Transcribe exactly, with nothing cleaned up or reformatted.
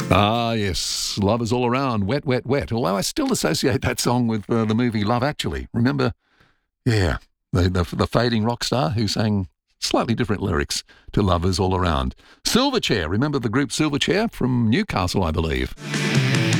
Ah, yes, Love Is All Around, Wet, Wet, Wet. Although I still associate that song with uh, the movie Love Actually. Remember, yeah, the, the, the fading rock star who sang slightly different lyrics to Love Is All Around. Silverchair, remember the group Silverchair from Newcastle, I believe.